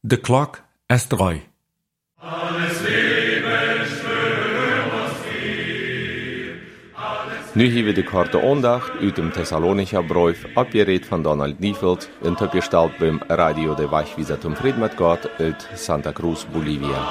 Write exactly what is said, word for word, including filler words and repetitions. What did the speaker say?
De klok is drei. Nu hebben we de korte aandacht uit dem Thessalonischer Brief, abgeredet von Donald Niefeld, intergesteld beim Radio de Wachwieser zum Fried mit Gott uit Santa Cruz, Bolivia.